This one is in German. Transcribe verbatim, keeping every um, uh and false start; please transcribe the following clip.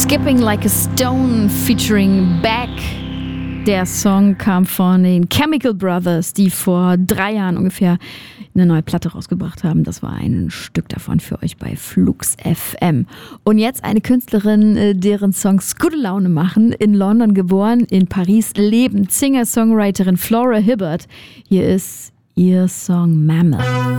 Skipping Like a Stone featuring Back. Der Song kam von den Chemical Brothers, die vor drei Jahren ungefähr eine neue Platte rausgebracht haben. Das war ein Stück davon für euch bei Flux F M. Und jetzt eine Künstlerin, deren Songs gute Laune machen. In London geboren, in Paris lebend. Singer-Songwriterin Flora Hibbert. Hier ist ihr Song Mammoth.